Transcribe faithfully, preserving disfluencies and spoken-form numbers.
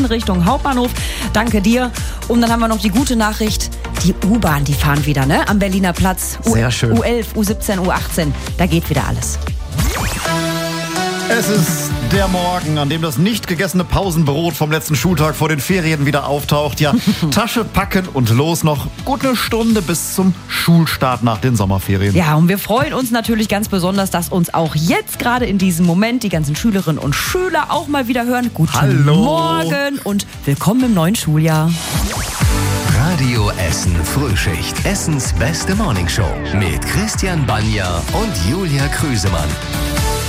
in Richtung Hauptbahnhof. Danke dir. Und dann haben wir noch die gute Nachricht. Die U-Bahn, die fahren wieder, ne? Am Berliner Platz. U- Sehr schön. U elf, U siebzehn, U achtzehn. Da geht wieder alles. Es ist der Morgen, an dem das nicht gegessene Pausenbrot vom letzten Schultag vor den Ferien wieder auftaucht. Ja, Tasche packen und los, noch gut eine Stunde bis zum Schulstart nach den Sommerferien. Ja, und wir freuen uns natürlich ganz besonders, dass uns auch jetzt gerade in diesem Moment die ganzen Schülerinnen und Schüler auch mal wieder hören. Guten Hallo. Morgen und willkommen im neuen Schuljahr. Radio Essen Frühschicht. Essens beste Morningshow mit Christian Banja und Julia Krüsemann.